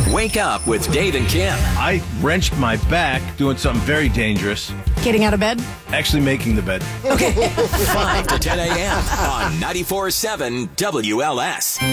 Wake up with Dave and Kim. I wrenched my back doing something very dangerous. Getting out of bed? Actually making the bed. Okay. 5 to 10 a.m. on 94.7 WLS.